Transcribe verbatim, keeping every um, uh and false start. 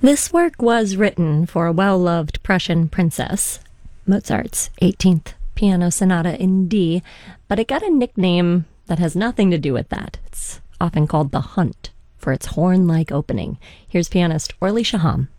This work was written for a well-loved Prussian princess, Mozart's eighteenth Piano Sonata in D, but it got a nickname that has nothing to do with that. It's often called the Hunt for its horn-like opening. Here's pianist Orly Shaham.